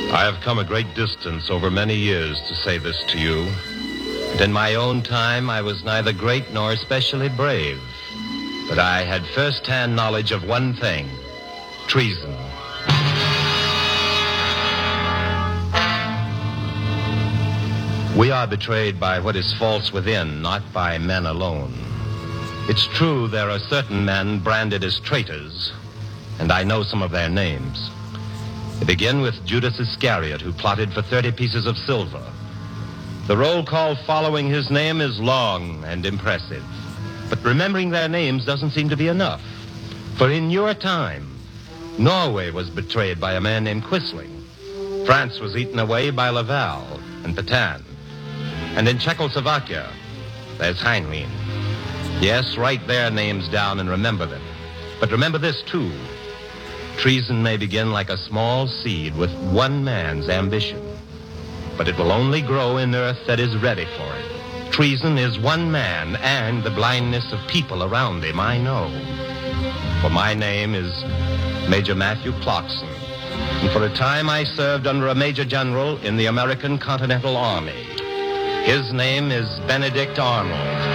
I have come a great distance over many years to say this to you. And in my own time, I was neither great nor especially brave. But I had first-hand knowledge of one thing: treason. We are betrayed by what is false within, not by men alone. It's true there are certain men branded as traitors, and I know some of their names. They begin with Judas Iscariot, who plotted for 30 pieces of silver. The roll call following his name is long and impressive. But remembering their names doesn't seem to be enough. For in your time, Norway was betrayed by a man named Quisling. France was eaten away by Laval and Petain. And in Czechoslovakia, there's Heinlein. Yes, write their names down and remember them. But remember this, too. Treason may begin like a small seed with one man's ambition. But it will only grow in earth that is ready for it. Treason is one man and the blindness of people around him, I know. For my name is Major Matthew Clarkson. And for a time I served under a major general in the American Continental Army. His name is Benedict Arnold.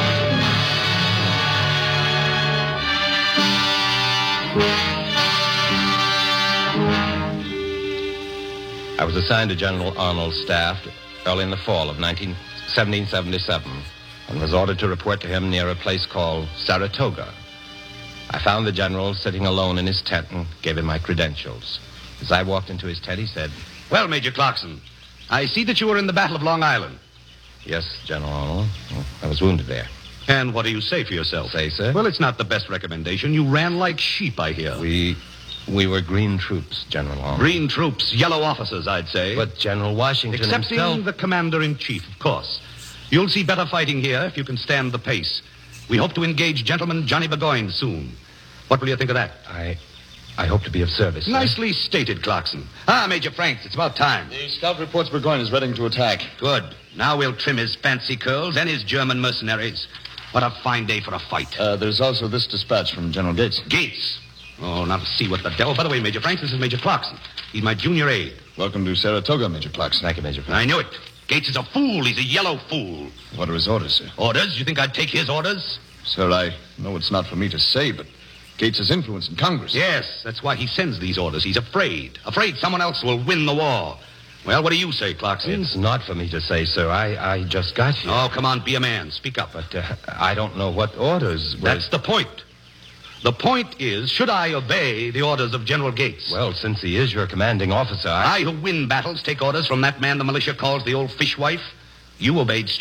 I was assigned to General Arnold's staff early in the fall of 1777 and was ordered to report to him near a place called Saratoga. I found the general sitting alone in his tent and gave him my credentials. As I walked into his tent, he said, "Well, Major Clarkson, I see that you were in the Battle of Long Island." "Yes, General Arnold. I was wounded there." "And what do you say for yourself?" "Say, sir?" "Well, it's not the best recommendation. You ran like sheep, I hear." We were green troops, General Arnold. Green troops, yellow officers, I'd say. But General Washington Excepting himself... the commander-in-chief, of course. You'll see better fighting here if you can stand the pace. We hope to engage Gentleman Johnny Burgoyne soon. What will you think of that? I hope to be of service, sir. Nicely stated, Clarkson. Major Franks, it's about time. The scout reports Burgoyne is ready to attack. Good. Now we'll trim his fancy curls and his German mercenaries. What a fine day for a fight. There's also this dispatch from General Gates. Gates? Oh, now to see what the devil... By the way, Major Franks, this is Major Clarkson. He's my junior aide. Welcome to Saratoga, Major Clarkson. Thank you, Major Franks. I knew it. Gates is a fool. He's a yellow fool. What are his orders, sir? Orders? You think I'd take his orders? Sir, I know it's not for me to say, but Gates has influence in Congress. Yes, that's why he sends these orders. He's afraid. Afraid someone else will win the war. Well, what do you say, Clarkson? It's not for me to say, sir. I just got here. Oh, come on, be a man. Speak up. But I don't know what orders were... That's the point. The point is, should I obey the orders of General Gates? Well, since he is your commanding officer, I who win battles take orders from that man the militia calls the old fishwife. You obeyed